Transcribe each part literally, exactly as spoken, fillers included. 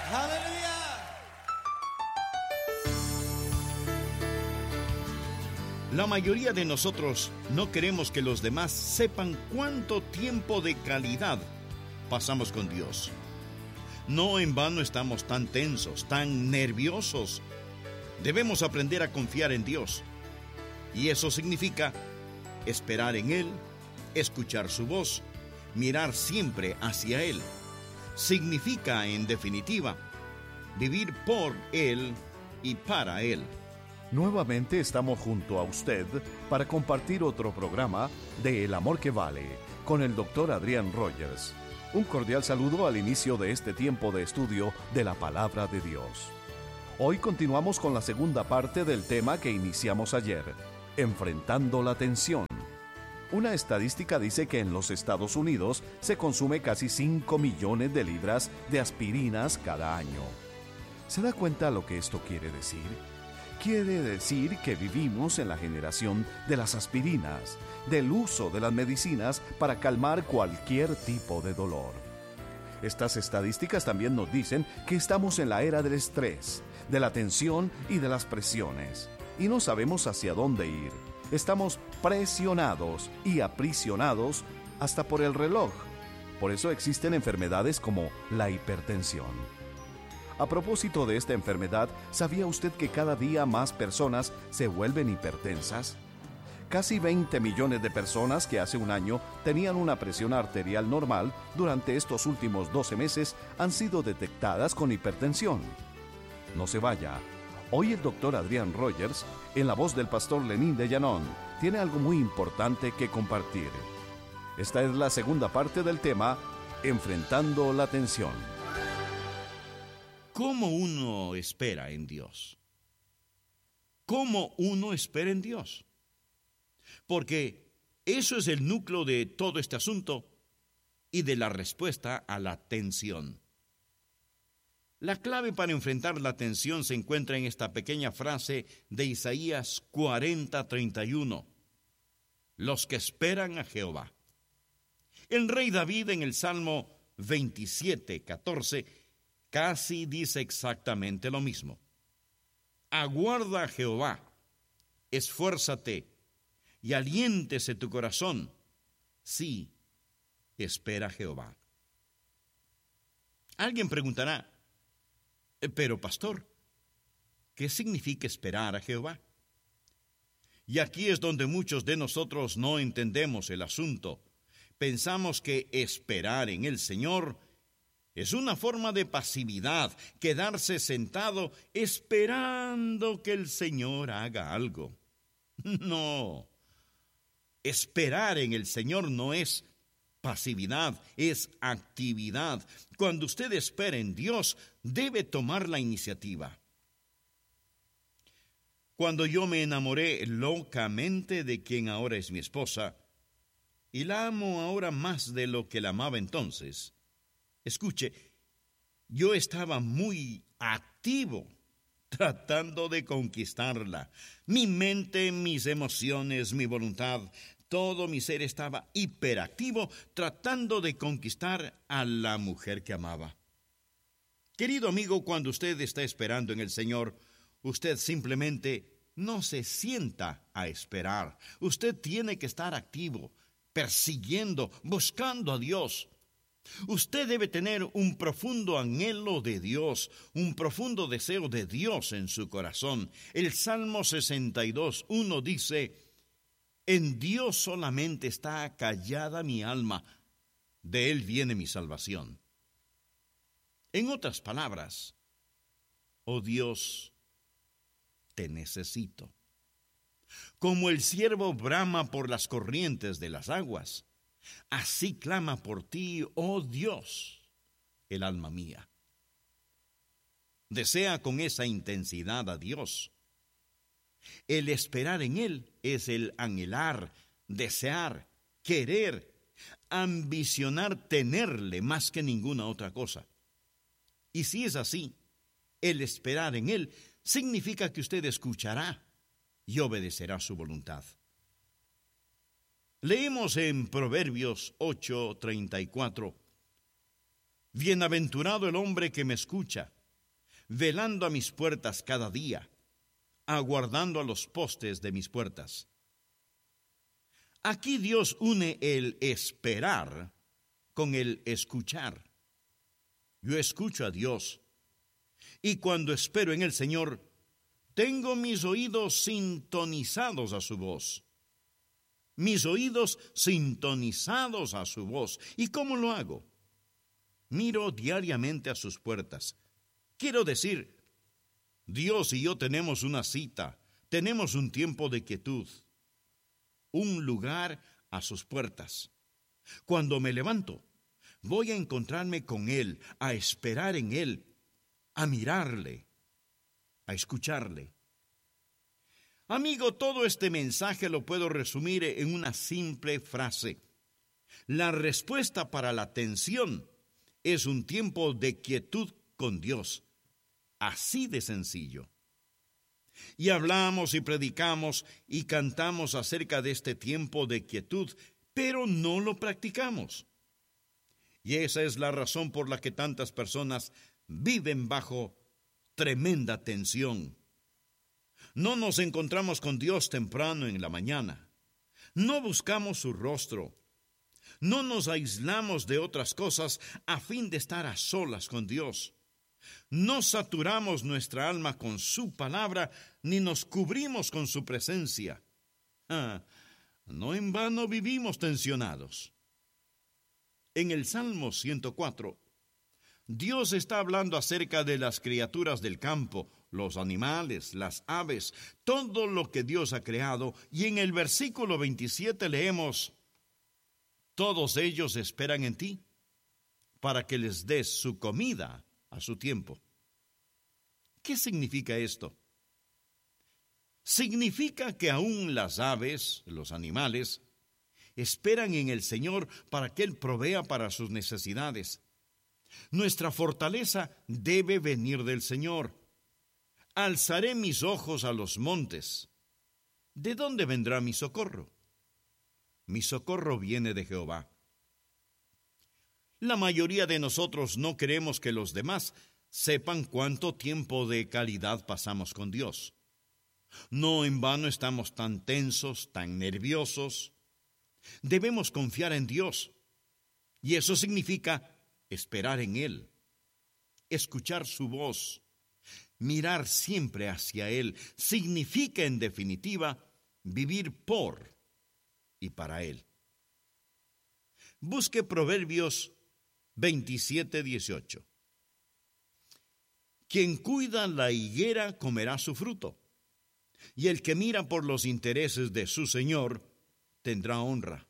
Aleluya. La mayoría de nosotros no queremos que los demás sepan cuánto tiempo de calidad pasamos con Dios. No en vano estamos tan tensos, tan nerviosos. Debemos aprender a confiar en Dios. Y eso significa esperar en Él, escuchar su voz, mirar siempre hacia Él. Significa, en definitiva, vivir por Él y para Él. Nuevamente estamos junto a usted para compartir otro programa de El Amor que Vale con el doctor Adrián Rogers. Un cordial saludo al inicio de este tiempo de estudio de la Palabra de Dios. Hoy continuamos con la segunda parte del tema que iniciamos ayer, enfrentando la tensión. Una estadística dice que en los Estados Unidos se consume casi cinco millones de libras de aspirinas cada año. ¿Se da cuenta lo que esto quiere decir? Quiere decir que vivimos en la generación de las aspirinas, del uso de las medicinas para calmar cualquier tipo de dolor. Estas estadísticas también nos dicen que estamos en la era del estrés, de la tensión y de las presiones, y no sabemos hacia dónde ir. Estamos presionados y aprisionados hasta por el reloj. Por eso existen enfermedades como la hipertensión. A propósito de esta enfermedad, ¿sabía usted que cada día más personas se vuelven hipertensas? Casi veinte millones de personas que hace un año tenían una presión arterial normal durante estos últimos doce meses han sido detectadas con hipertensión. No se vaya. Hoy el doctor Adrián Rogers, en la voz del pastor Lenín de Llanón, tiene algo muy importante que compartir. Esta es la segunda parte del tema, enfrentando la tensión. ¿Cómo uno espera en Dios? ¿Cómo uno espera en Dios? Porque eso es el núcleo de todo este asunto y de la respuesta a la tensión. La clave para enfrentar la tensión se encuentra en esta pequeña frase de Isaías cuarenta, treinta y uno. Los que esperan a Jehová. El rey David en el Salmo veintisiete, catorce casi dice exactamente lo mismo. Aguarda a Jehová, esfuérzate y aliéntese tu corazón. Sí, espera a Jehová. Alguien preguntará, pero pastor, ¿qué significa esperar a Jehová? Y aquí es donde muchos de nosotros no entendemos el asunto. Pensamos que esperar en el Señor es una forma de pasividad, quedarse sentado esperando que el Señor haga algo. No, esperar en el Señor no es pasividad, es actividad. Cuando usted espera en Dios, debe tomar la iniciativa. Cuando yo me enamoré locamente de quien ahora es mi esposa, y la amo ahora más de lo que la amaba entonces, escuche, yo estaba muy activo tratando de conquistarla. Mi mente, mis emociones, mi voluntad, todo mi ser estaba hiperactivo tratando de conquistar a la mujer que amaba. Querido amigo, cuando usted está esperando en el Señor, usted simplemente no se sienta a esperar. Usted tiene que estar activo, persiguiendo, buscando a Dios. Usted debe tener un profundo anhelo de Dios, un profundo deseo de Dios en su corazón. El Salmo sesenta y dos, uno dice, en Dios solamente está callada mi alma, de Él viene mi salvación. En otras palabras, oh Dios, te necesito. Como el ciervo brama por las corrientes de las aguas, así clama por ti, oh Dios, el alma mía. Desea con esa intensidad a Dios. El esperar en Él es el anhelar, desear, querer, ambicionar tenerle más que ninguna otra cosa. Y si es así, el esperar en Él significa que usted escuchará y obedecerá su voluntad. Leemos en Proverbios ocho, treinta y cuatro, Bienaventurado el hombre que me escucha, velando a mis puertas cada día, aguardando a los postes de mis puertas. Aquí Dios une el esperar con el escuchar. Yo escucho a Dios, y cuando espero en el Señor, tengo mis oídos sintonizados a su voz. Mis oídos sintonizados a su voz. ¿Y cómo lo hago? Miro diariamente a sus puertas. Quiero decir, Dios y yo tenemos una cita, tenemos un tiempo de quietud, un lugar a sus puertas. Cuando me levanto, voy a encontrarme con Él, a esperar en Él, a mirarle, a escucharle. Amigo, todo este mensaje lo puedo resumir en una simple frase. La respuesta para la tensión es un tiempo de quietud con Dios. Así de sencillo. Y hablamos y predicamos y cantamos acerca de este tiempo de quietud, pero no lo practicamos. Y esa es la razón por la que tantas personas viven bajo tremenda tensión. No nos encontramos con Dios temprano en la mañana. No buscamos su rostro. No nos aislamos de otras cosas a fin de estar a solas con Dios. No saturamos nuestra alma con su palabra, ni nos cubrimos con su presencia. Ah, no en vano vivimos tensionados. En el Salmo ciento cuatro, Dios está hablando acerca de las criaturas del campo, los animales, las aves, todo lo que Dios ha creado, y en el versículo veintisiete leemos: todos ellos esperan en ti, para que les des su comida a su tiempo. ¿Qué significa esto? Significa que aún las aves, los animales, esperan en el Señor para que Él provea para sus necesidades. Nuestra fortaleza debe venir del Señor. Alzaré mis ojos a los montes. ¿De dónde vendrá mi socorro? Mi socorro viene de Jehová. La mayoría de nosotros no queremos que los demás sepan cuánto tiempo de calidad pasamos con Dios. No en vano estamos tan tensos, tan nerviosos. Debemos confiar en Dios. Y eso significa esperar en Él, escuchar su voz, mirar siempre hacia Él. Significa, en definitiva, vivir por y para Él. Busque Proverbios veintisiete dieciocho. Quien cuida la higuera comerá su fruto, y el que mira por los intereses de su Señor tendrá honra.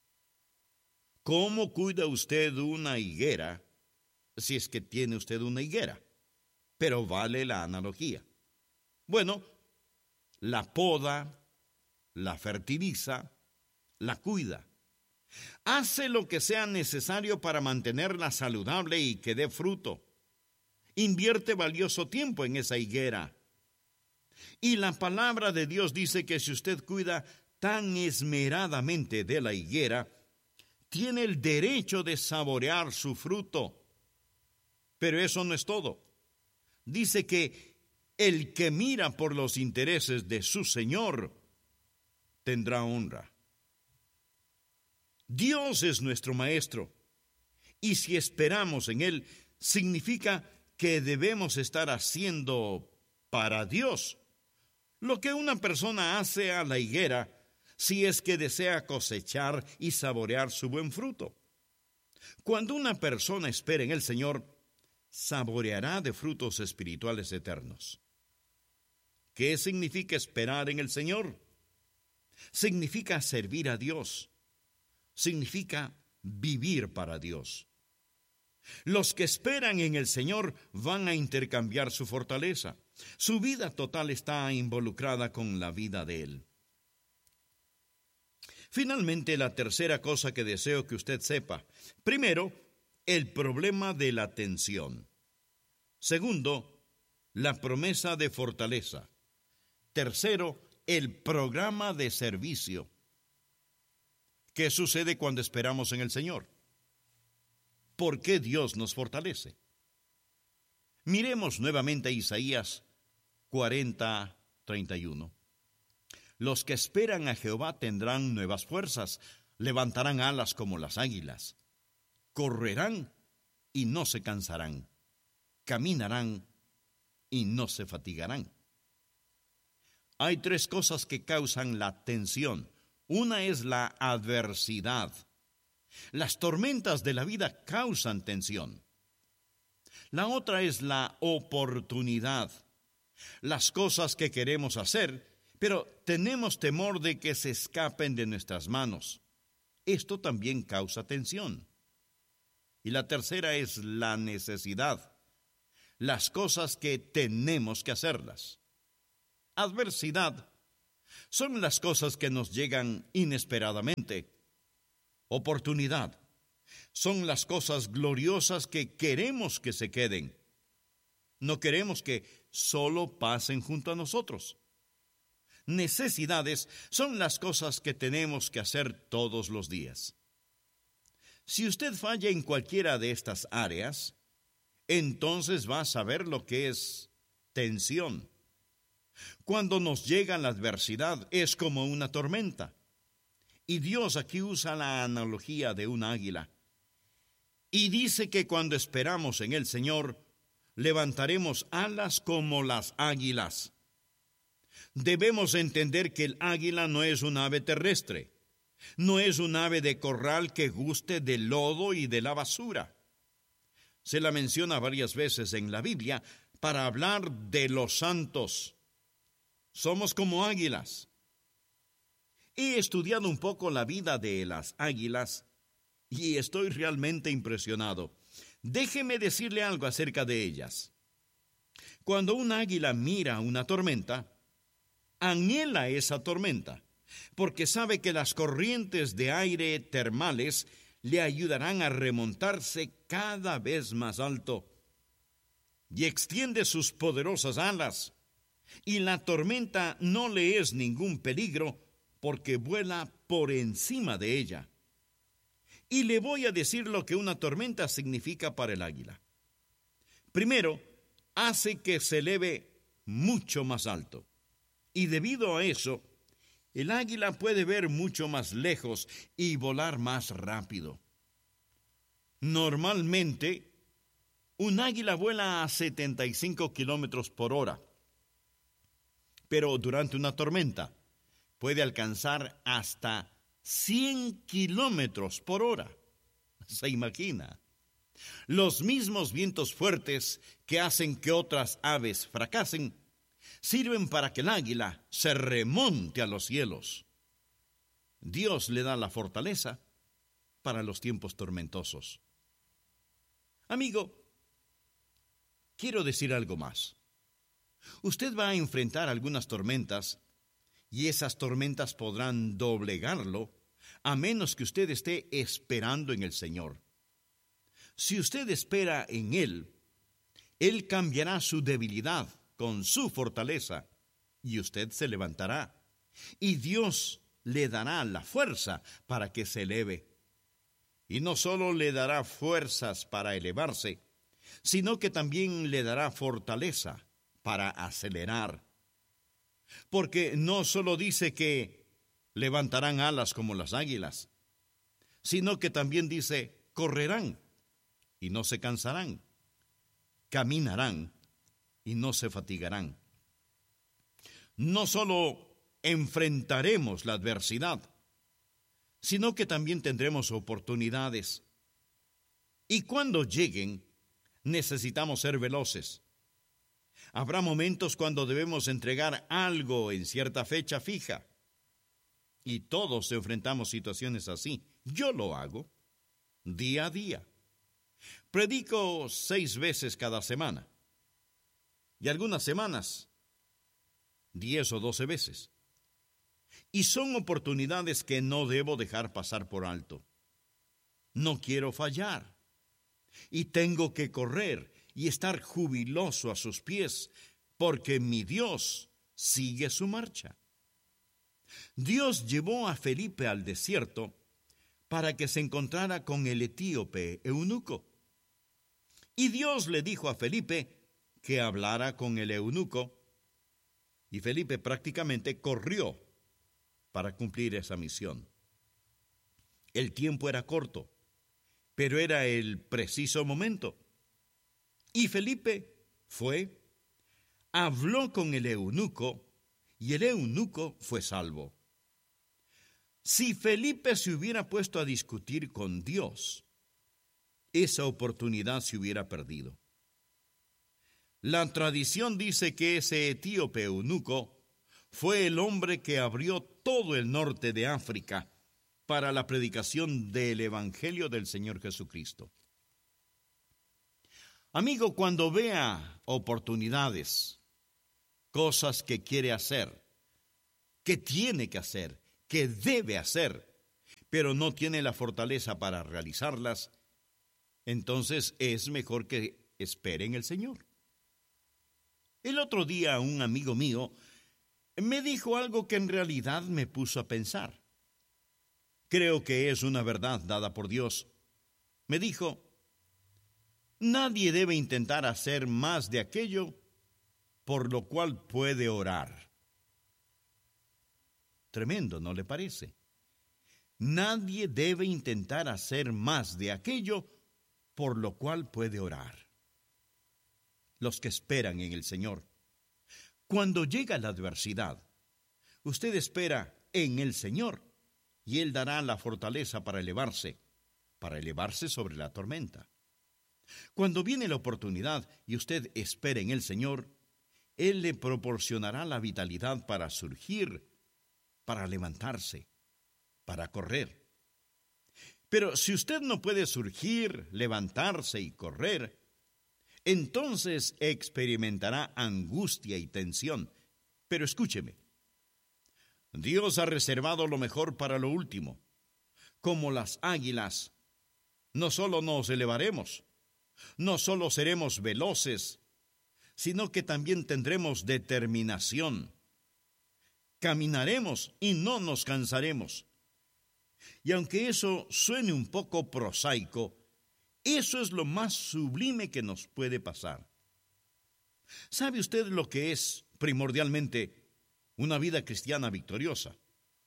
¿Cómo cuida usted una higuera si es que tiene usted una higuera? Pero vale la analogía. Bueno, la poda, la fertiliza, la cuida. Hace lo que sea necesario para mantenerla saludable y que dé fruto. Invierte valioso tiempo en esa higuera. Y la palabra de Dios dice que si usted cuida tan esmeradamente de la higuera, tiene el derecho de saborear su fruto. Pero eso no es todo. Dice que el que mira por los intereses de su Señor tendrá honra. Dios es nuestro Maestro, y si esperamos en Él, significa que debemos estar haciendo para Dios lo que una persona hace a la higuera si es que desea cosechar y saborear su buen fruto. Cuando una persona espera en el Señor, saboreará de frutos espirituales eternos. ¿Qué significa esperar en el Señor? Significa servir a Dios. Significa vivir para Dios. Los que esperan en el Señor van a intercambiar su fortaleza. Su vida total está involucrada con la vida de Él. Finalmente, la tercera cosa que deseo que usted sepa. Primero, el problema de la tensión. Segundo, la promesa de fortaleza. Tercero, el programa de servicio. ¿Qué sucede cuando esperamos en el Señor? por qué Dios nos fortalece. Miremos nuevamente a Isaías cuarenta, treinta y uno. Los que esperan a Jehová tendrán nuevas fuerzas, levantarán alas como las águilas, correrán y no se cansarán, caminarán y no se fatigarán. Hay tres cosas que causan la tensión. Una es la adversidad. Las tormentas de la vida causan tensión. La otra es la oportunidad. Las cosas que queremos hacer, pero tenemos temor de que se escapen de nuestras manos. Esto también causa tensión. Y la tercera es la necesidad. Las cosas que tenemos que hacerlas. Adversidad son las cosas que nos llegan inesperadamente. Oportunidad son las cosas gloriosas que queremos que se queden. No queremos que solo pasen junto a nosotros. Necesidades son las cosas que tenemos que hacer todos los días. Si usted falla en cualquiera de estas áreas, entonces va a saber lo que es tensión. Cuando nos llega la adversidad es como una tormenta. Y Dios aquí usa la analogía de un águila. Y dice que cuando esperamos en el Señor, levantaremos alas como las águilas. Debemos entender que el águila no es un ave terrestre. No es un ave de corral que guste del lodo y de la basura. Se la menciona varias veces en la Biblia para hablar de los santos. Somos como águilas. He estudiado un poco la vida de las águilas y estoy realmente impresionado. Déjeme decirle algo acerca de ellas. Cuando un águila mira una tormenta, anhela esa tormenta, porque sabe que las corrientes de aire termales le ayudarán a remontarse cada vez más alto, y extiende sus poderosas alas, y la tormenta no le es ningún peligro, porque vuela por encima de ella. Y le voy a decir lo que una tormenta significa para el águila. Primero, hace que se eleve mucho más alto. Y debido a eso, el águila puede ver mucho más lejos y volar más rápido. Normalmente, un águila vuela a setenta y cinco kilómetros por hora. Pero durante una tormenta, puede alcanzar hasta cien kilómetros por hora. ¿Se imagina? Los mismos vientos fuertes que hacen que otras aves fracasen sirven para que el águila se remonte a los cielos. Dios le da la fortaleza para los tiempos tormentosos. Amigo, quiero decir algo más. Usted va a enfrentar algunas tormentas y esas tormentas podrán doblegarlo a menos que usted esté esperando en el Señor. Si usted espera en Él, Él cambiará su debilidad con su fortaleza y usted se levantará. Y Dios le dará la fuerza para que se eleve. Y no solo le dará fuerzas para elevarse, sino que también le dará fortaleza para acelerar. Porque no solo dice que levantarán alas como las águilas, sino que también dice, correrán y no se cansarán, caminarán y no se fatigarán. No solo enfrentaremos la adversidad, sino que también tendremos oportunidades. Y cuando lleguen, necesitamos ser veloces. Habrá momentos cuando debemos entregar algo en cierta fecha fija. Y todos enfrentamos situaciones así. Yo lo hago día a día. Predico seis veces cada semana. Y algunas semanas, diez o doce veces. Y son oportunidades que no debo dejar pasar por alto. No quiero fallar. Y tengo que correr y estar jubiloso a sus pies, porque mi Dios sigue su marcha. Dios llevó a Felipe al desierto para que se encontrara con el etíope eunuco. Y Dios le dijo a Felipe que hablara con el eunuco, y Felipe prácticamente corrió para cumplir esa misión. El tiempo era corto, pero era el preciso momento. Y Felipe fue, habló con el eunuco, y el eunuco fue salvo. Si Felipe se hubiera puesto a discutir con Dios, esa oportunidad se hubiera perdido. La tradición dice que ese etíope eunuco fue el hombre que abrió todo el norte de África para la predicación del Evangelio del Señor Jesucristo. Amigo, cuando vea oportunidades, cosas que quiere hacer, que tiene que hacer, que debe hacer, pero no tiene la fortaleza para realizarlas, entonces es mejor que espere en el Señor. El otro día un amigo mío me dijo algo que en realidad me puso a pensar. Creo que es una verdad dada por Dios. Me dijo, nadie debe intentar hacer más de aquello por lo cual puede orar. Tremendo, ¿no le parece? Nadie debe intentar hacer más de aquello por lo cual puede orar. Los que esperan en el Señor. Cuando llega la adversidad, usted espera en el Señor y Él dará la fortaleza para elevarse, para elevarse sobre la tormenta. Cuando viene la oportunidad y usted espera en el Señor, Él le proporcionará la vitalidad para surgir, para levantarse, para correr. Pero si usted no puede surgir, levantarse y correr, entonces experimentará angustia y tensión. Pero escúcheme, Dios ha reservado lo mejor para lo último. Como las águilas, no solo nos elevaremos, no solo seremos veloces, sino que también tendremos determinación. Caminaremos y no nos cansaremos. Y aunque eso suene un poco prosaico, eso es lo más sublime que nos puede pasar. ¿Sabe usted lo que es primordialmente una vida cristiana victoriosa?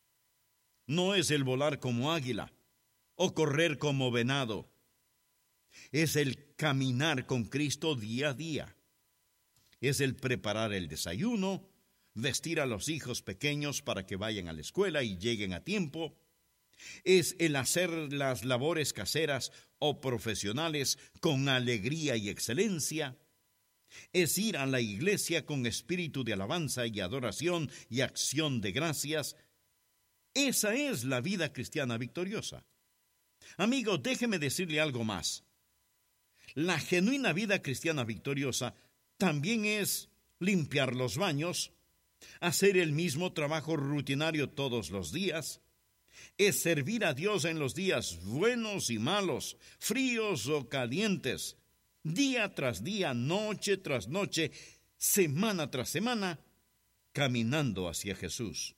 No es el volar como águila o correr como venado. Es el caminar con Cristo día a día. Es el preparar el desayuno, vestir a los hijos pequeños para que vayan a la escuela y lleguen a tiempo. Es el hacer las labores caseras o profesionales con alegría y excelencia. Es ir a la iglesia con espíritu de alabanza y adoración y acción de gracias. Esa es la vida cristiana victoriosa. Amigo, déjeme decirle algo más. La genuina vida cristiana victoriosa también es limpiar los baños, hacer el mismo trabajo rutinario todos los días, es servir a Dios en los días buenos y malos, fríos o calientes, día tras día, noche tras noche, semana tras semana, caminando hacia Jesús.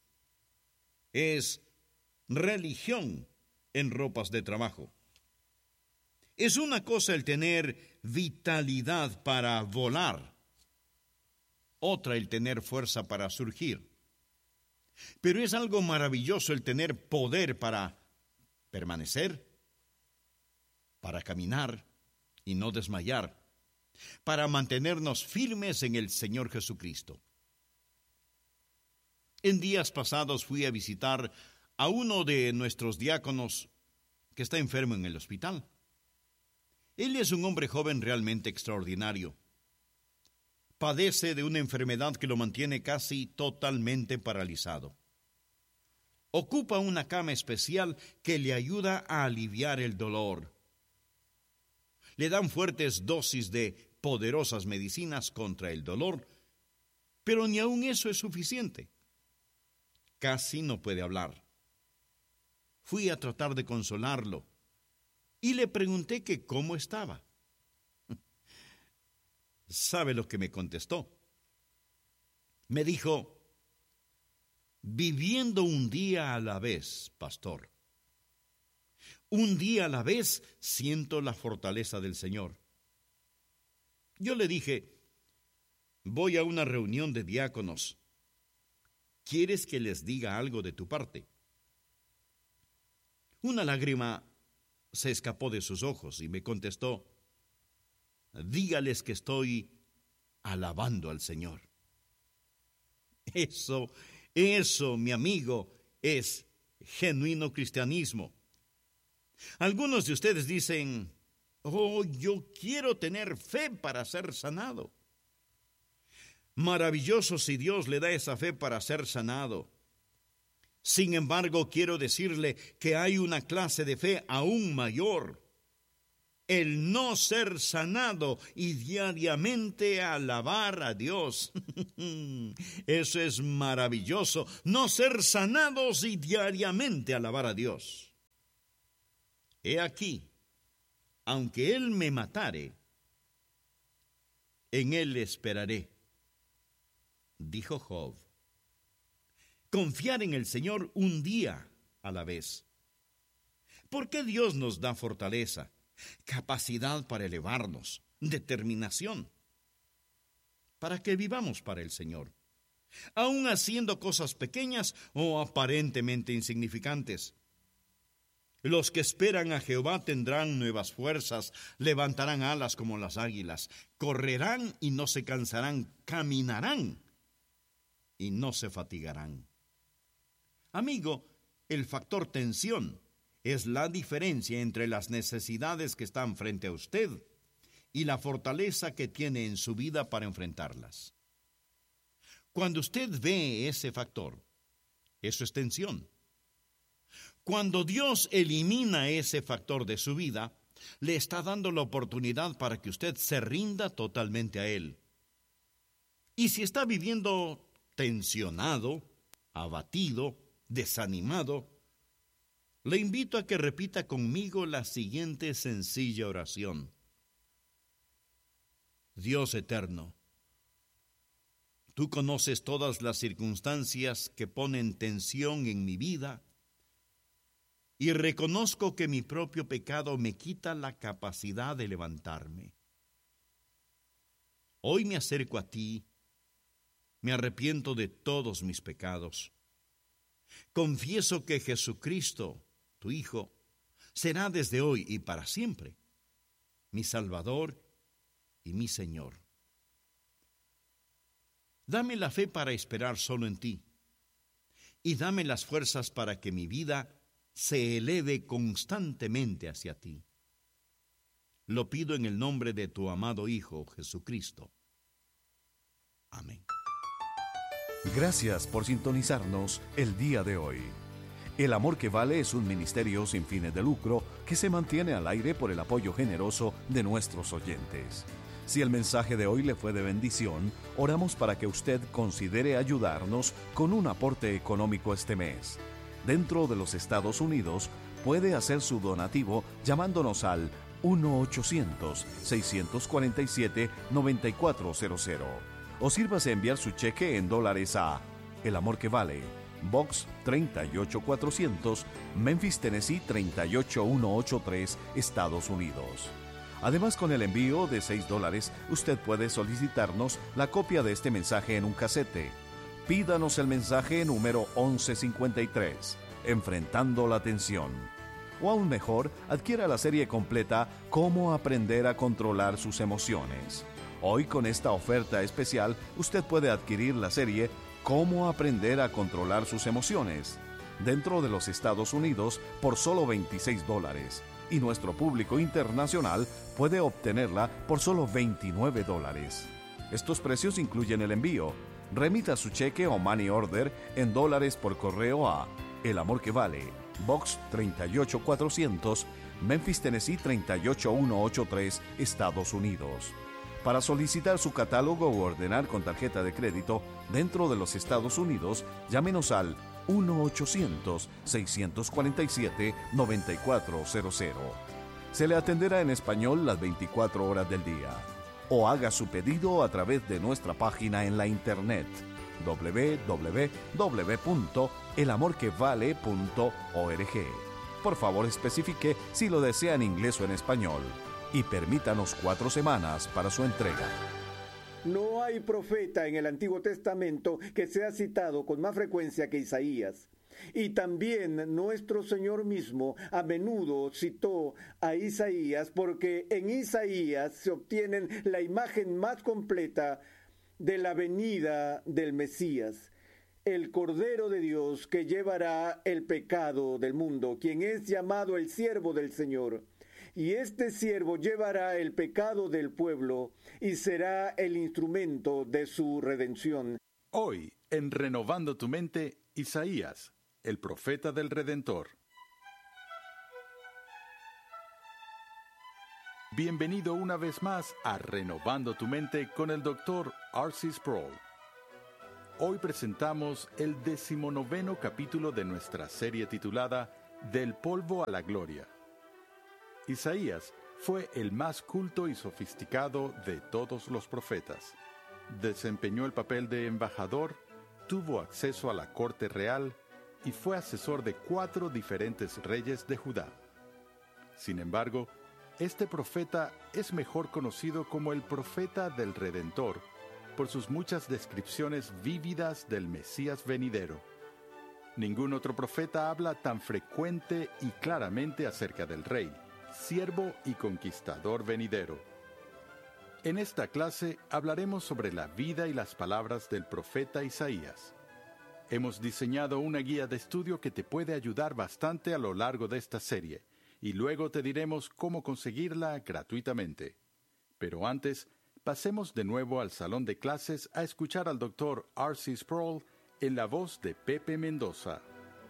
Es religión en ropas de trabajo. Es una cosa el tener vitalidad para volar, otra el tener fuerza para surgir. Pero es algo maravilloso el tener poder para permanecer, para caminar y no desmayar, para mantenernos firmes en el Señor Jesucristo. En días pasados fui a visitar a uno de nuestros diáconos que está enfermo en el hospital. Él es un hombre joven realmente extraordinario. Padece de una enfermedad que lo mantiene casi totalmente paralizado. Ocupa una cama especial que le ayuda a aliviar el dolor. Le dan fuertes dosis de poderosas medicinas contra el dolor, pero ni aun eso es suficiente. Casi no puede hablar. Fui a tratar de consolarlo y le pregunté que cómo estaba. ¿Sabe lo que me contestó? Me dijo, viviendo un día a la vez, pastor. Un día a la vez siento la fortaleza del Señor. Yo le dije, voy a una reunión de diáconos. ¿Quieres que les diga algo de tu parte? Una lágrima se escapó de sus ojos y me contestó, dígales que estoy alabando al Señor. Eso, eso, mi amigo, es genuino cristianismo. Algunos de ustedes dicen, oh, yo quiero tener fe para ser sanado. Maravilloso si Dios le da esa fe para ser sanado. Sin embargo, quiero decirle que hay una clase de fe aún mayor. El no ser sanado y diariamente alabar a Dios. Eso es maravilloso. No ser sanados y diariamente alabar a Dios. He aquí, aunque Él me matare, en Él esperaré, dijo Job. Confiar en el Señor un día a la vez. ¿Por qué Dios nos da fortaleza, capacidad para elevarnos, determinación? Para que vivamos para el Señor, aun haciendo cosas pequeñas o aparentemente insignificantes. Los que esperan a Jehová tendrán nuevas fuerzas, levantarán alas como las águilas, correrán y no se cansarán, caminarán y no se fatigarán. Amigo, el factor tensión es la diferencia entre las necesidades que están frente a usted y la fortaleza que tiene en su vida para enfrentarlas. Cuando usted ve ese factor, eso es tensión. Cuando Dios elimina ese factor de su vida, le está dando la oportunidad para que usted se rinda totalmente a Él. Y si está viviendo tensionado, abatido, desanimado, le invito a que repita conmigo la siguiente sencilla oración. Dios eterno, tú conoces todas las circunstancias que ponen tensión en mi vida, y reconozco que mi propio pecado me quita la capacidad de levantarme. Hoy me acerco a ti, me arrepiento de todos mis pecados. Confieso que Jesucristo, tu Hijo, será desde hoy y para siempre mi Salvador y mi Señor. Dame la fe para esperar solo en ti, y dame las fuerzas para que mi vida se eleve constantemente hacia ti. Lo pido en el nombre de tu amado Hijo, Jesucristo. Amén. Gracias por sintonizarnos el día de hoy. El Amor que Vale es un ministerio sin fines de lucro que se mantiene al aire por el apoyo generoso de nuestros oyentes. Si el mensaje de hoy le fue de bendición, oramos para que usted considere ayudarnos con un aporte económico este mes. Dentro de los Estados Unidos, puede hacer su donativo llamándonos al uno ochocientos, seiscientos cuarenta y siete, noventa y cuatro cero cero. O sírvase enviar su cheque en dólares a El Amor que Vale, Box treinta y ocho cuatrocientos, Memphis, Tennessee treinta y ocho mil ciento ochenta y tres, Estados Unidos. Además, con el envío de seis dólares, usted puede solicitarnos la copia de este mensaje en un casete. Pídanos el mensaje número once cincuenta y tres, Enfrentando la Tensión. O aún mejor, adquiera la serie completa Cómo aprender a controlar sus emociones. Hoy, con esta oferta especial, usted puede adquirir la serie Cómo aprender a controlar sus emociones dentro de los Estados Unidos por solo veintiséis dólares. Y nuestro público internacional puede obtenerla por solo veintinueve dólares. Estos precios incluyen el envío. Remita su cheque o money order en dólares por correo a El Amor que Vale, Box treinta y ocho cuatrocientos, Memphis, Tennessee treinta y ocho mil ciento ochenta y tres, Estados Unidos. Para solicitar su catálogo o ordenar con tarjeta de crédito dentro de los Estados Unidos, llámenos al uno ochocientos, seiscientos cuarenta y siete, noventa y cuatro cero cero. Se le atenderá en español las veinticuatro horas del día. O haga su pedido a través de nuestra página en la internet doble u doble u doble u punto el amor que vale punto org. Por favor, especifique si lo desea en inglés o en español. Y permítanos cuatro semanas para su entrega. No hay profeta en el Antiguo Testamento que sea citado con más frecuencia que Isaías. Y también nuestro Señor mismo a menudo citó a Isaías porque en Isaías se obtiene la imagen más completa de la venida del Mesías, el Cordero de Dios que llevará el pecado del mundo, quien es llamado el siervo del Señor. Y este siervo llevará el pecado del pueblo y será el instrumento de su redención. Hoy, en Renovando tu Mente, Isaías, el profeta del Redentor. Bienvenido una vez más a Renovando tu Mente con el doctor R C Sproul. Hoy presentamos el decimonoveno capítulo de nuestra serie titulada Del polvo a la gloria. Isaías fue el más culto y sofisticado de todos los profetas. Desempeñó el papel de embajador, tuvo acceso a la corte real y fue asesor de cuatro diferentes reyes de Judá. Sin embargo, este profeta es mejor conocido como el profeta del Redentor por sus muchas descripciones vívidas del Mesías venidero. Ningún otro profeta habla tan frecuente y claramente acerca del Rey, siervo y conquistador venidero. En esta clase hablaremos sobre la vida y las palabras del profeta Isaías. Hemos diseñado una guía de estudio que te puede ayudar bastante a lo largo de esta serie, y luego te diremos cómo conseguirla gratuitamente. Pero antes, pasemos de nuevo al salón de clases a escuchar al doctor R C Sproul en la voz de Pepe Mendoza.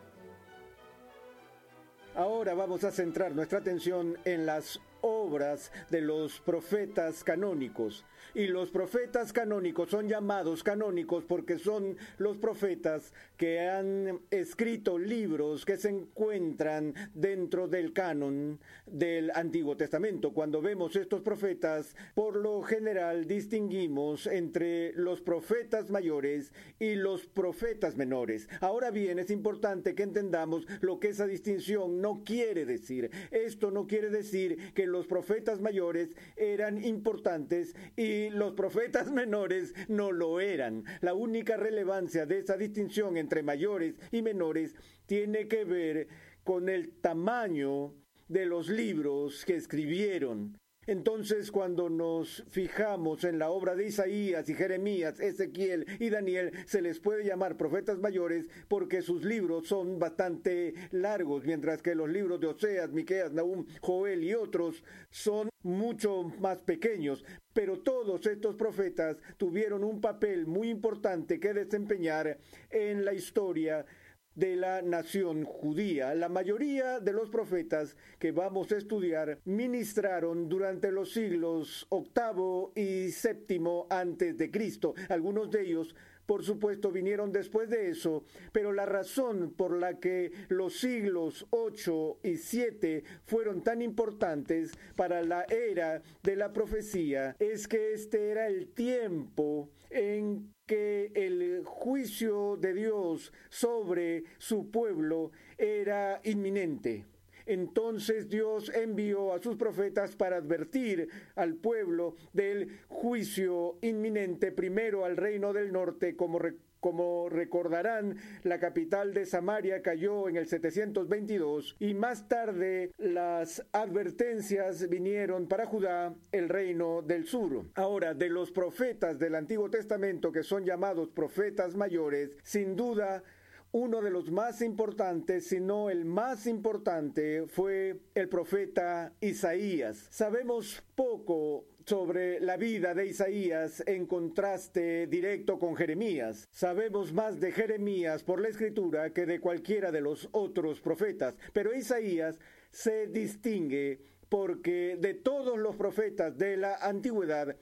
Ahora vamos a centrar nuestra atención en las obras de los profetas canónicos. Y los profetas canónicos son llamados canónicos porque son los profetas que han escrito libros que se encuentran dentro del canon del Antiguo Testamento. Cuando vemos estos profetas, por lo general distinguimos entre los profetas mayores y los profetas menores. Ahora bien, es importante que entendamos lo que esa distinción no quiere decir. Esto no quiere decir que los profetas mayores eran importantes y los profetas menores no lo eran. La única relevancia de esa distinción entre mayores y menores tiene que ver con el tamaño de los libros que escribieron. Entonces, cuando nos fijamos en la obra de Isaías y Jeremías, Ezequiel y Daniel, se les puede llamar profetas mayores porque sus libros son bastante largos, mientras que los libros de Oseas, Miqueas, Nahum, Joel y otros son mucho más pequeños. Pero todos estos profetas tuvieron un papel muy importante que desempeñar en la historia de la nación judía. La mayoría de los profetas que vamos a estudiar ministraron durante los siglos octavo y séptimo antes de Cristo. Algunos de ellos, por supuesto, vinieron después de eso, pero la razón por la que los siglos ocho y siete fueron tan importantes para la era de la profecía es que este era el tiempo en que el juicio de Dios sobre su pueblo era inminente. Entonces Dios envió a sus profetas para advertir al pueblo del juicio inminente, primero al reino del norte, como recuerdo. Como recordarán, la capital de Samaria cayó en el setecientos veintidós y más tarde las advertencias vinieron para Judá, el reino del sur. Ahora, de los profetas del Antiguo Testamento que son llamados profetas mayores, sin duda uno de los más importantes, si no el más importante, fue el profeta Isaías. Sabemos poco sobre la vida de Isaías en contraste directo con Jeremías. Sabemos más de Jeremías por la escritura que de cualquiera de los otros profetas, pero Isaías se distingue porque de todos los profetas de la antigüedad,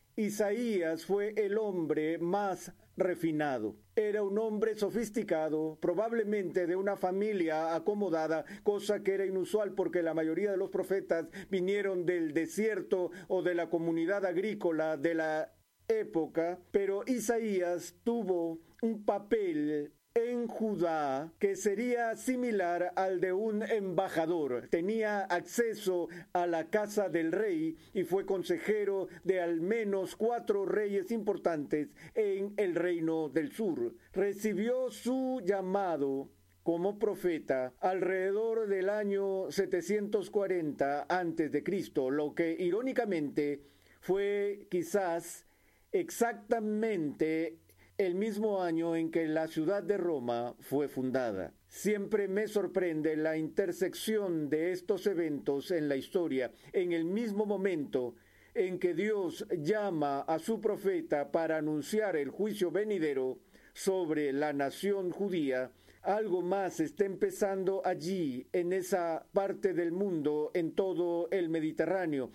Isaías fue el hombre más refinado. Era un hombre sofisticado, probablemente de una familia acomodada, cosa que era inusual porque la mayoría de los profetas vinieron del desierto o de la comunidad agrícola de la época, pero Isaías tuvo un papel en Judá que sería similar al de un embajador. Tenía acceso a la casa del rey y fue consejero de al menos cuatro reyes importantes en el reino del sur. Recibió su llamado como profeta alrededor del año setecientos cuarenta antes de Cristo, lo que irónicamente fue quizás exactamente el mismo año en que la ciudad de Roma fue fundada. Siempre me sorprende la intersección de estos eventos en la historia, en el mismo momento en que Dios llama a su profeta para anunciar el juicio venidero sobre la nación judía. Algo más está empezando allí, en esa parte del mundo, en todo el Mediterráneo.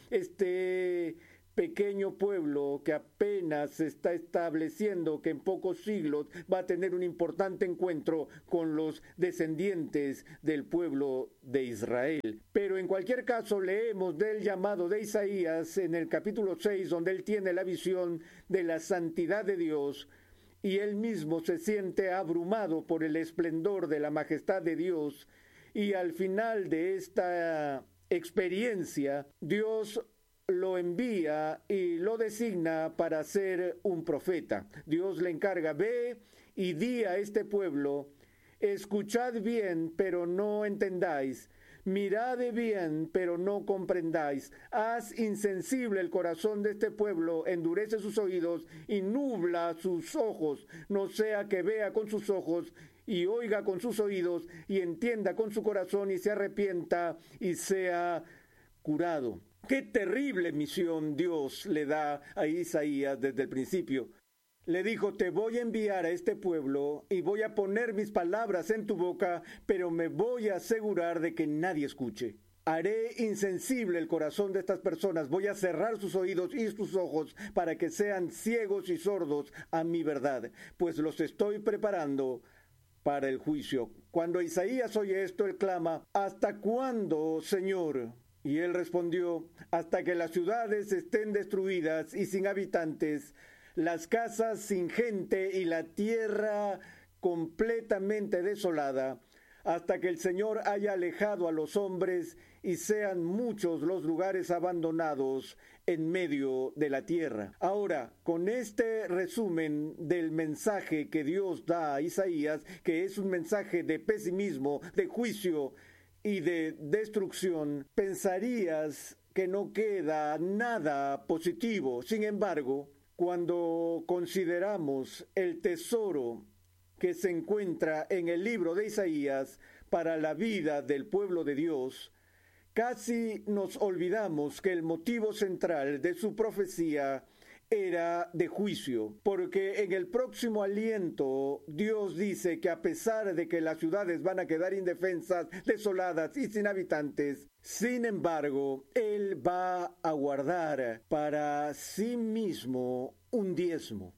Este pequeño pueblo que apenas se está estableciendo, que en pocos siglos va a tener un importante encuentro con los descendientes del pueblo de Israel. Pero en cualquier caso leemos del llamado de Isaías en el capítulo seis, donde él tiene la visión de la santidad de Dios, y él mismo se siente abrumado por el esplendor de la majestad de Dios, y al final de esta experiencia, Dios lo envía y lo designa para ser un profeta. Dios le encarga: ve y di a este pueblo, escuchad bien, pero no entendáis, mirad bien, pero no comprendáis, haz insensible el corazón de este pueblo, endurece sus oídos y nubla sus ojos, no sea que vea con sus ojos y oiga con sus oídos y entienda con su corazón y se arrepienta y sea curado. Qué terrible misión Dios le da a Isaías desde el principio. Le dijo: te voy a enviar a este pueblo y voy a poner mis palabras en tu boca, pero me voy a asegurar de que nadie escuche. Haré insensible el corazón de estas personas, voy a cerrar sus oídos y sus ojos para que sean ciegos y sordos a mi verdad, pues los estoy preparando para el juicio. Cuando Isaías oye esto, él clama: ¿hasta cuándo, Señor? Y él respondió: hasta que las ciudades estén destruidas y sin habitantes, las casas sin gente y la tierra completamente desolada, hasta que el Señor haya alejado a los hombres y sean muchos los lugares abandonados en medio de la tierra. Ahora, con este resumen del mensaje que Dios da a Isaías, que es un mensaje de pesimismo, de juicio y de destrucción, pensarías que no queda nada positivo. Sin embargo, cuando consideramos el tesoro que se encuentra en el libro de Isaías para la vida del pueblo de Dios, casi nos olvidamos que el motivo central de su profecía era de juicio, porque en el próximo aliento Dios dice que a pesar de que las ciudades van a quedar indefensas, desoladas y sin habitantes, sin embargo, Él va a guardar para sí mismo un diezmo,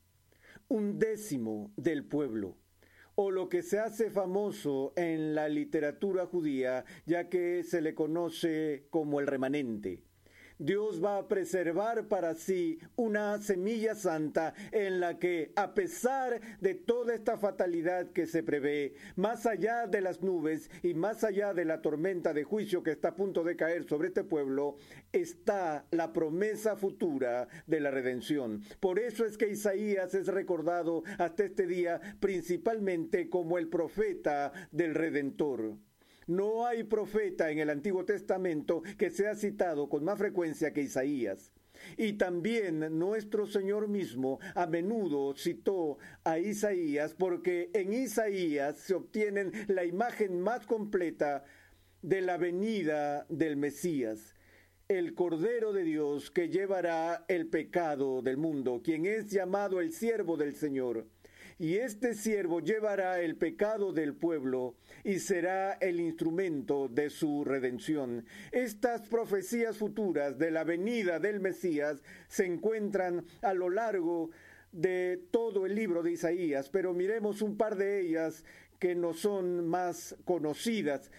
un décimo del pueblo, o lo que se hace famoso en la literatura judía, ya que se le conoce como el remanente. Dios va a preservar para sí una semilla santa en la que, a pesar de toda esta fatalidad que se prevé, más allá de las nubes y más allá de la tormenta de juicio que está a punto de caer sobre este pueblo, está la promesa futura de la redención. Por eso es que Isaías es recordado hasta este día principalmente como el profeta del Redentor. No hay profeta en el Antiguo Testamento que sea citado con más frecuencia que Isaías. Y también nuestro Señor mismo a menudo citó a Isaías, porque en Isaías se obtiene la imagen más completa de la venida del Mesías, el Cordero de Dios que llevará el pecado del mundo, quien es llamado el siervo del Señor. Y este siervo llevará el pecado del pueblo y será el instrumento de su redención. Estas profecías futuras de la venida del Mesías se encuentran a lo largo de todo el libro de Isaías, pero miremos un par de ellas que nos son más conocidas.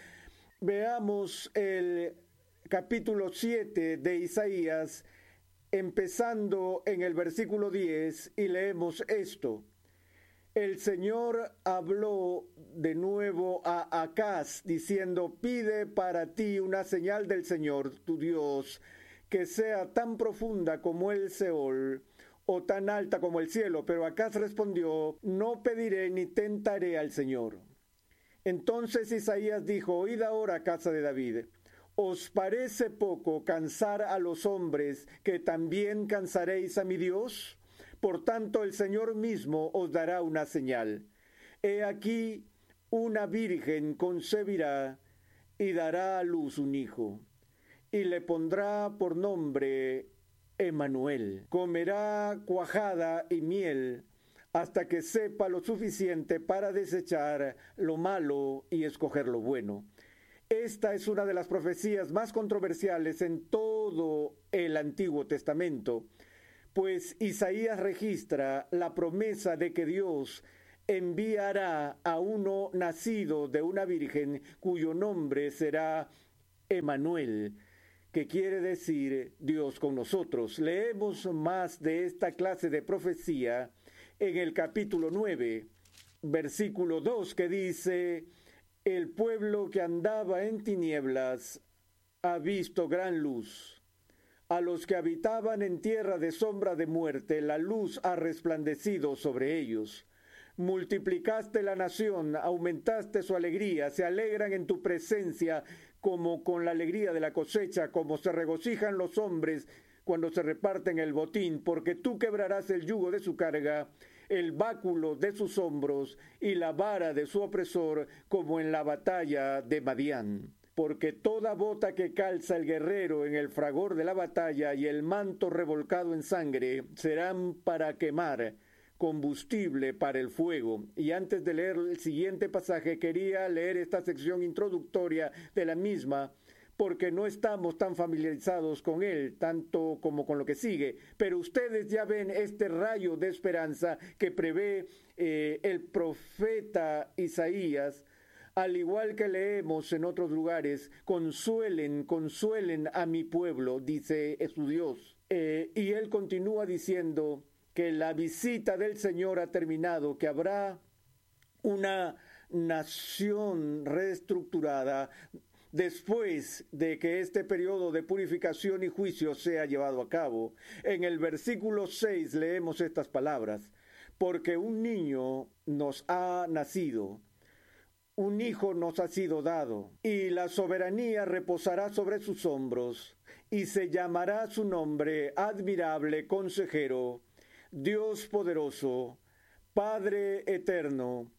Veamos el capítulo siete de Isaías, empezando en el versículo diez, y leemos esto. El Señor habló de nuevo a Acaz, diciendo: pide para ti una señal del Señor, tu Dios, que sea tan profunda como el Seol, o tan alta como el cielo. Pero Acaz respondió: no pediré ni tentaré al Señor. Entonces Isaías dijo: oíd ahora, casa de David, ¿os parece poco cansar a los hombres, que también cansaréis a mi Dios? Por tanto, el Señor mismo os dará una señal. He aquí, una virgen concebirá y dará a luz un hijo, y le pondrá por nombre Emmanuel. Comerá cuajada y miel hasta que sepa lo suficiente para desechar lo malo y escoger lo bueno. Esta es una de las profecías más controversiales en todo el Antiguo Testamento, pues Isaías registra la promesa de que Dios enviará a uno nacido de una virgen cuyo nombre será Emmanuel, que quiere decir Dios con nosotros. Leemos más de esta clase de profecía en el capítulo nueve, versículo dos, que dice: el pueblo que andaba en tinieblas ha visto gran luz. A los que habitaban en tierra de sombra de muerte, la luz ha resplandecido sobre ellos. Multiplicaste la nación, aumentaste su alegría, se alegran en tu presencia como con la alegría de la cosecha, como se regocijan los hombres cuando se reparten el botín, porque tú quebrarás el yugo de su carga, el báculo de sus hombros y la vara de su opresor, como en la batalla de Madián. Porque toda bota que calza el guerrero en el fragor de la batalla y el manto revolcado en sangre serán para quemar, combustible para el fuego. Y antes de leer el siguiente pasaje, quería leer esta sección introductoria de la misma, porque no estamos tan familiarizados con él, tanto como con lo que sigue. Pero ustedes ya ven este rayo de esperanza que prevé eh, el profeta Isaías. Al igual que leemos en otros lugares: consuelen, consuelen a mi pueblo, dice su Dios. Eh, y él continúa diciendo que la visita del Señor ha terminado, que habrá una nación reestructurada después de que este periodo de purificación y juicio sea llevado a cabo. En el versículo seis leemos estas palabras: porque un niño nos ha nacido, un hijo nos ha sido dado, y la soberanía reposará sobre sus hombros, y se llamará su nombre Admirable Consejero, Dios Poderoso, Padre Eterno,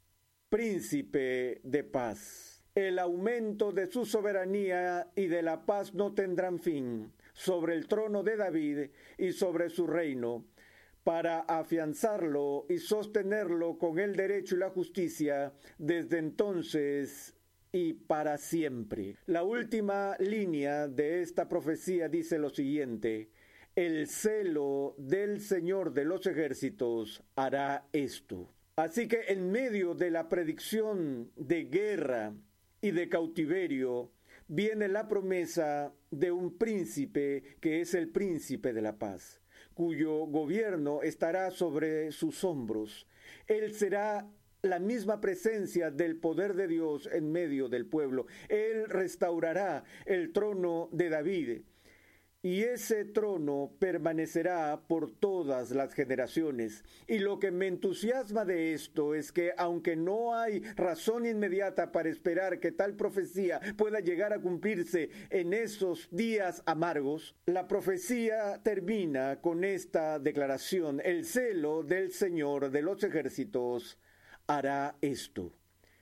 Príncipe de Paz. El aumento de su soberanía y de la paz no tendrán fin sobre el trono de David y sobre su reino, para afianzarlo y sostenerlo con el derecho y la justicia desde entonces y para siempre. La última línea de esta profecía dice lo siguiente: el celo del Señor de los ejércitos hará esto. Así que en medio de la predicción de guerra y de cautiverio, viene la promesa de un príncipe que es el príncipe de la paz, cuyo gobierno estará sobre sus hombros. Él será la misma presencia del poder de Dios en medio del pueblo. Él restaurará el trono de David, y ese trono permanecerá por todas las generaciones. Y lo que me entusiasma de esto es que, aunque no hay razón inmediata para esperar que tal profecía pueda llegar a cumplirse en esos días amargos, la profecía termina con esta declaración: el celo del Señor de los ejércitos hará esto.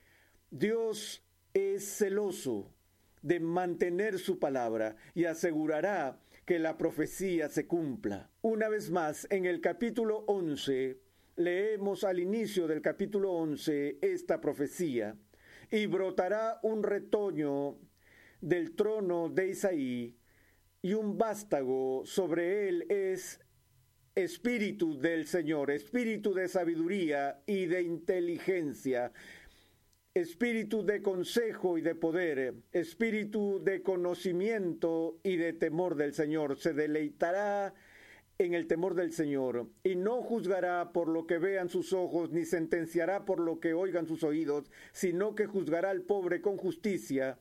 Dios es celoso de mantener su palabra y asegurará que la profecía se cumpla. Una vez más, en el capítulo once, leemos al inicio del capítulo once esta profecía: y brotará un retoño del trono de Isaí, y un vástago sobre él es espíritu del Señor, espíritu de sabiduría y de inteligencia, espíritu de consejo y de poder, espíritu de conocimiento y de temor del Señor. Se deleitará en el temor del Señor, y no juzgará por lo que vean sus ojos, ni sentenciará por lo que oigan sus oídos, sino que juzgará al pobre con justicia,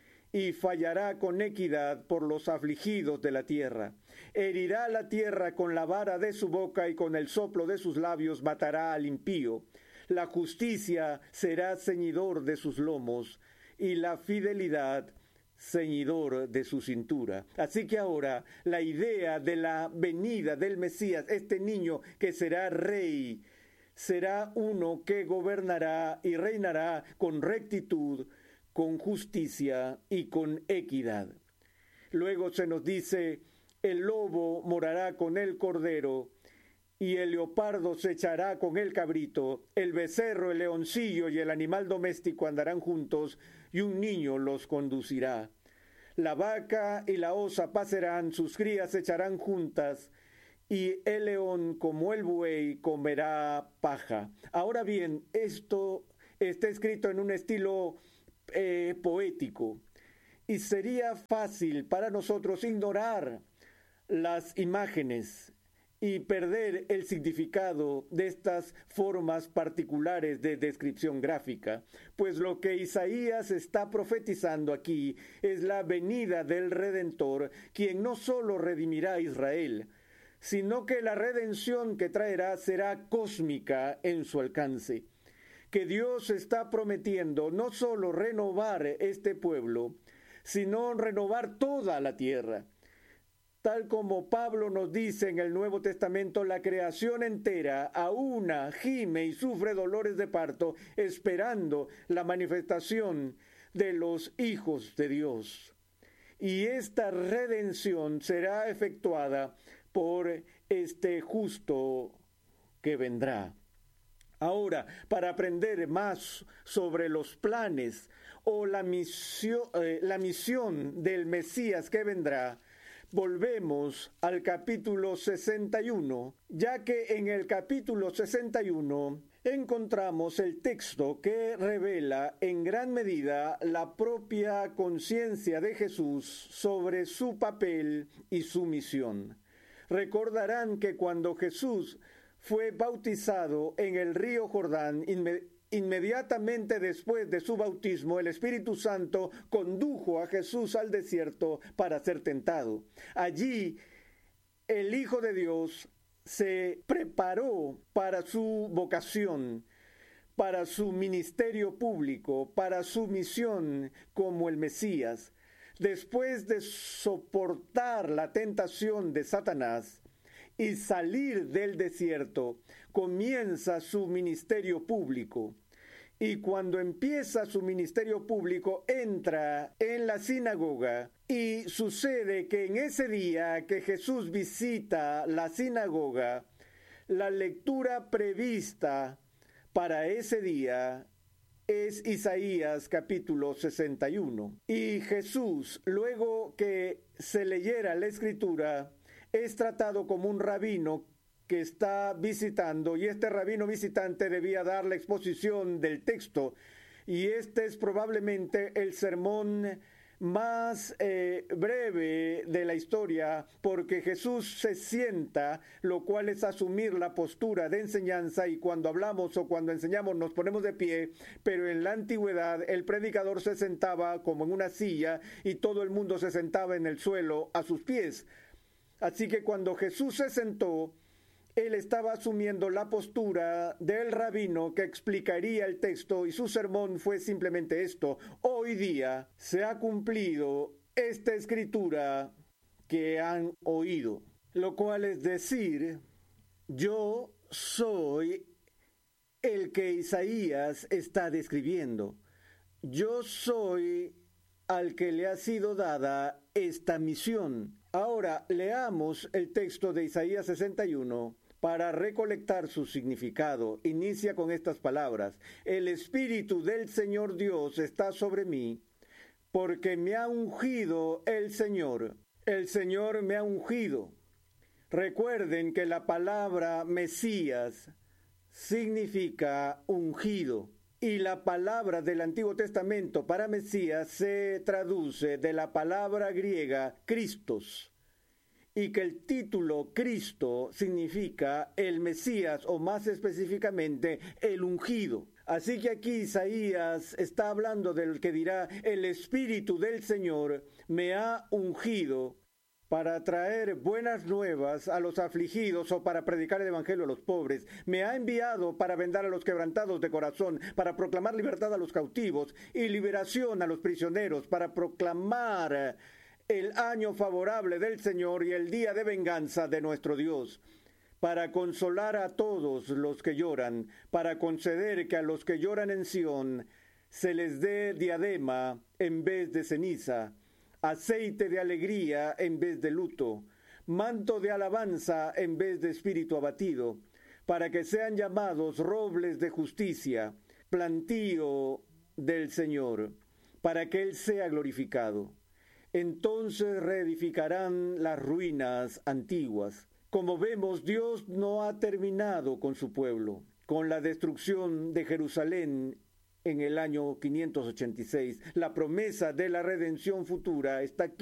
y fallará con equidad por los afligidos de la tierra. Herirá la tierra con la vara de su boca, y con el soplo de sus labios matará al impío. La justicia será ceñidor de sus lomos, y la fidelidad ceñidor de su cintura. Así que ahora la idea de la venida del Mesías, este niño que será rey, será uno que gobernará y reinará con rectitud, con justicia y con equidad. Luego se nos dice, el lobo morará con el cordero, y el leopardo se echará con el cabrito, el becerro, el leoncillo y el animal doméstico andarán juntos, y un niño los conducirá. La vaca y la osa pasarán, sus crías se echarán juntas, y el león como el buey comerá paja. Ahora bien, esto está escrito en un estilo eh, poético, y sería fácil para nosotros ignorar las imágenes y perder el significado de estas formas particulares de descripción gráfica, pues lo que Isaías está profetizando aquí es la venida del Redentor, quien no solo redimirá a Israel, sino que la redención que traerá será cósmica en su alcance, que Dios está prometiendo no solo renovar este pueblo, sino renovar toda la tierra. Tal como Pablo nos dice en el Nuevo Testamento, la creación entera a una gime y sufre dolores de parto, esperando la manifestación de los hijos de Dios. Y esta redención será efectuada por este justo que vendrá. Ahora, para aprender más sobre los planes o la misión, eh, la misión del Mesías que vendrá, volvemos al capítulo sesenta y uno, ya que en el capítulo sesenta y uno encontramos el texto que revela en gran medida la propia conciencia de Jesús sobre su papel y su misión. Recordarán que cuando Jesús fue bautizado en el río Jordán, inmediatamente Inmediatamente después de su bautismo, el Espíritu Santo condujo a Jesús al desierto para ser tentado. Allí, el Hijo de Dios se preparó para su vocación, para su ministerio público, para su misión como el Mesías. Después de soportar la tentación de Satanás y salir del desierto, comienza su ministerio público. Y cuando empieza su ministerio público, entra en la sinagoga y sucede que en ese día que Jesús visita la sinagoga, la lectura prevista para ese día es Isaías capítulo sesenta y uno. Y Jesús, luego que se leyera la escritura, es tratado como un rabino que está visitando, y este rabino visitante debía dar la exposición del texto, y este es probablemente el sermón más eh, breve de la historia, porque Jesús se sienta, lo cual es asumir la postura de enseñanza, y cuando hablamos o cuando enseñamos nos ponemos de pie, pero en la antigüedad el predicador se sentaba como en una silla y todo el mundo se sentaba en el suelo a sus pies. Así que cuando Jesús se sentó, él estaba asumiendo la postura del rabino que explicaría el texto, y su sermón fue simplemente esto: hoy día se ha cumplido esta escritura que han oído, lo cual es decir, yo soy el que Isaías está describiendo. Yo soy al que le ha sido dada esta misión. Ahora leamos el texto de Isaías sesenta y uno para recolectar su significado. Inicia con estas palabras: el Espíritu del Señor Dios está sobre mí, porque me ha ungido el Señor. El Señor me ha ungido. Recuerden que la palabra Mesías significa ungido, y la palabra del Antiguo Testamento para Mesías se traduce de la palabra griega Christos, y que el título Cristo significa el Mesías, o más específicamente el ungido. Así que aquí Isaías está hablando del que dirá: el Espíritu del Señor me ha ungido para traer buenas nuevas a los afligidos, o para predicar el evangelio a los pobres. Me ha enviado para vendar a los quebrantados de corazón, para proclamar libertad a los cautivos y liberación a los prisioneros, para proclamar el año favorable del Señor y el día de venganza de nuestro Dios, para consolar a todos los que lloran, para conceder que a los que lloran en Sión se les dé diadema en vez de ceniza, aceite de alegría en vez de luto, manto de alabanza en vez de espíritu abatido, para que sean llamados robles de justicia, plantío del Señor, para que Él sea glorificado. Entonces reedificarán las ruinas antiguas. Como vemos, Dios no ha terminado con su pueblo, con la destrucción de Jerusalén en el año quinientos ochenta y seis. La promesa de la redención futura está aquí